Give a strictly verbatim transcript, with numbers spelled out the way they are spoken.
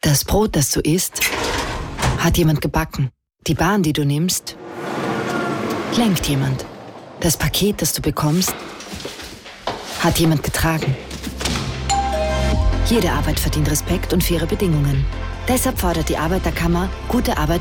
Das Brot, das du isst, hat jemand gebacken. Die Bahn, die du nimmst, lenkt jemand. Das Paket, das du bekommst, hat jemand getragen. Jede Arbeit verdient Respekt und faire Bedingungen. Deshalb fordert die Arbeiterkammer gute Arbeit